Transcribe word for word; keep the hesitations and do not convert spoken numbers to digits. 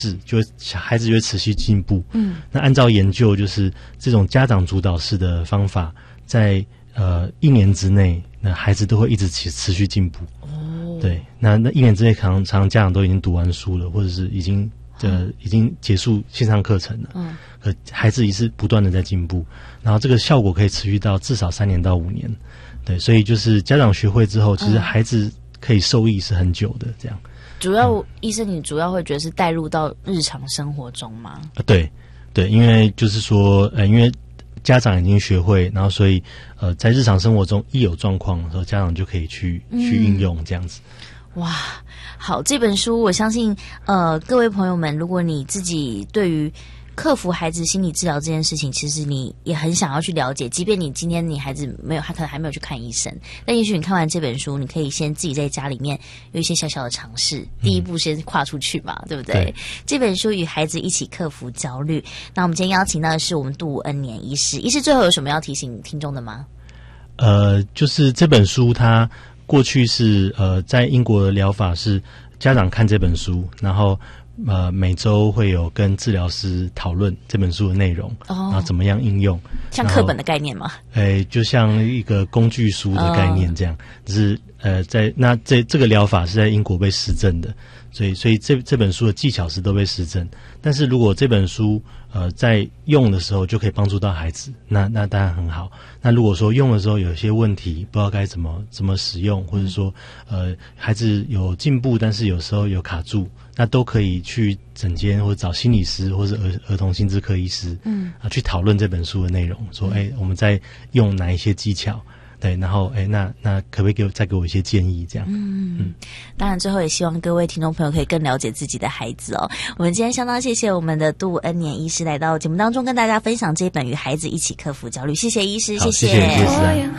是就会孩子就会持续进步。嗯，那按照研究，就是这种家长主导式的方法，在呃一年之内，那孩子都会一直持持续进步。哦，对，那那一年之内，常常家长都已经读完书了，或者是已经呃已经结束线上课程了。嗯，可孩子也是不断的在进步，然后这个效果可以持续到至少三年到五年。对，所以就是家长学会之后，其实孩子可以受益是很久的，这样。 主要、嗯、医生，你主要会觉得是带入到日常生活中吗？ 啊，对，对，因为就是说，呃，因为家长已经学会，然后所以，呃，在日常生活中一有状况的时候，家长就可以去、嗯、去运用这样子。 哇，好，这本书我相信，呃，各位朋友们，如果你自己对于克服孩子心理治疗这件事情，其实你也很想要去了解，即便你今天你孩子没有，他可能还没有去看医生，但也许你看完这本书，你可以先自己在家里面有一些小小的尝试，嗯、第一步先跨出去嘛，对不对？对，这本书与孩子一起克服焦虑。那我们今天邀请到的是我们杜恩年医师，医师最后有什么要提醒听众的吗？ 呃，就是这本书它过去是呃在英国的疗法是家长看这本书，然后呃，每周会有跟治疗师讨论这本书的内容，哦、然后怎么样应用， 像课本的概念吗？ 诶，就像一个工具书的概念这样，只、哦、是呃，在那这这个疗法是在英国被实证的，所以所以这这本书的技巧是都被实证。但是如果这本书呃在用的时候就可以帮助到孩子，那那当然很好。那如果说用的时候有些问题，不知道该怎么怎么使用，或者说呃孩子有进步，但是有时候有卡住。那都可以去诊间或者找心理师或者儿儿童心智科医师，嗯啊，去讨论这本书的内容，说，哎、欸，我们在用哪一些技巧，对，然后，哎、欸，那那可不可以给我再给我一些建议？这样，嗯嗯。 当然，最后也希望各位听众朋友可以更了解自己的孩子哦。我们今天相当谢谢我们的杜恩年医师来到节目当中，跟大家分享这本《与孩子一起克服焦虑》。谢谢医师，谢谢。 谢谢医师。